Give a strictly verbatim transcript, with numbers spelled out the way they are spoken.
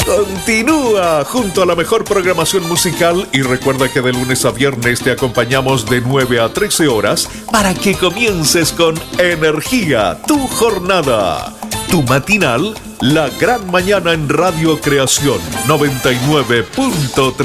Continúa junto a la mejor programación musical y recuerda que de lunes a viernes te acompañamos de nueve a trece horas para que comiences con energía tu jornada. Tu matinal, La Gran Mañana en Radio Creación noventa y nueve punto tres.